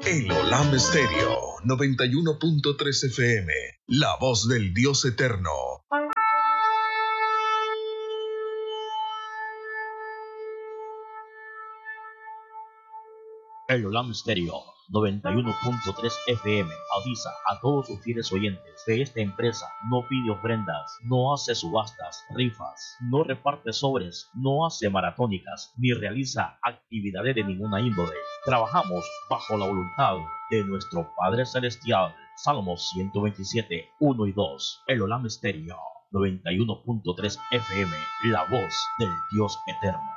El Olam Stereo 91.3 FM, la voz del Dios eterno. El Olam Stereo 91.3 FM avisa a todos sus fieles oyentes que esta empresa no pide ofrendas, no hace subastas, rifas, no reparte sobres, no hace maratónicas, ni realiza actividades de ninguna índole. Trabajamos bajo la voluntad de nuestro Padre Celestial. Salmos 127, 1 y 2. El Olam Stereo 91.3 FM, la voz del Dios eterno.